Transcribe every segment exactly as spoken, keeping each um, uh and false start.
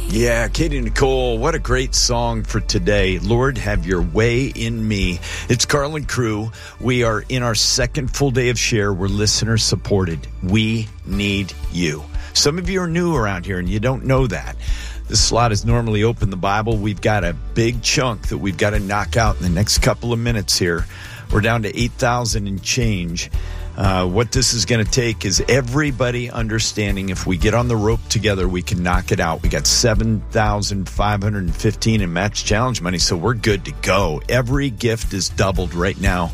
Yeah, Katie Nicole, what a great song for today. Lord, have your way in me. It's Carl and Crew. We are in our second full day of Share. We're listener supported. We need you. Some of you are new around here and you don't know that. This slot is normally Open the Bible. We've got a big chunk that we've got to knock out in the next couple of minutes here. We're down to eight thousand and change. Uh, what this is going to take is everybody understanding if we get on the rope together, we can knock it out. We got seven thousand five hundred fifteen in match challenge money, so we're good to go. Every gift is doubled right now.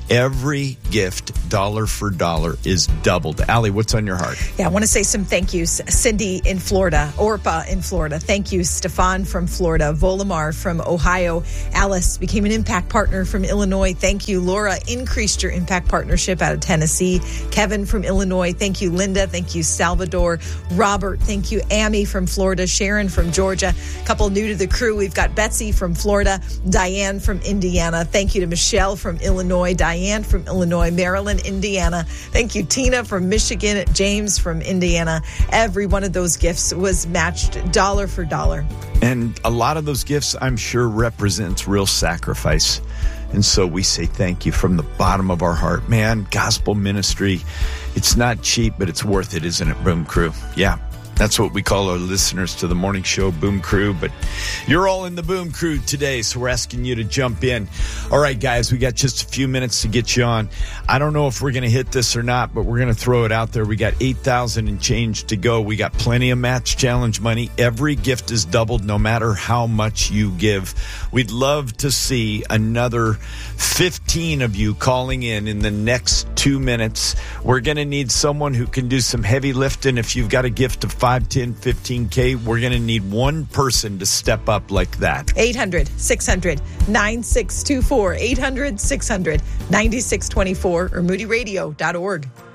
Every gift, dollar for dollar, is doubled. Allie, what's on your heart? Yeah, I want to say some thank yous. Cindy in Florida, Orpa in Florida. Thank you. Stefan from Florida, Volumar from Ohio. Alice became an Impact Partner from Illinois. Thank you. Laura increased your Impact Partnership out of Tennessee. Kevin from Illinois. Thank you. Linda. Thank you. Salvador. Robert. Thank you. Amy from Florida. Sharon from Georgia. A couple new to the crew. We've got Betsy from Florida. Diane from Indiana. Thank you to Michelle from Illinois. Diane from Illinois, Maryland, Indiana. Thank you, Tina from Michigan, James from Indiana. Every one of those gifts was matched dollar for dollar. And a lot of those gifts, I'm sure, represents real sacrifice. And so we say thank you from the bottom of our heart. Man, gospel ministry, it's not cheap, but it's worth it, isn't it, Boom Crew? Yeah. That's what we call our listeners to the morning show, Boom Crew. But you're all in the Boom Crew today, so we're asking you to jump in. All right, guys, we got just a few minutes to get you on. I don't know if we're going to hit this or not, but we're going to throw it out there. We got eight thousand and change to go. We got plenty of match challenge money. Every gift is doubled no matter how much you give. We'd love to see another fifteen of you calling in in the next two minutes. We're going to need someone who can do some heavy lifting. If you've got a gift of five, ten, fifteen K, we're going to need one person to step up like that. eight hundred, six hundred, nine six two four, eight hundred, six hundred, nine six two four or moody radio dot org.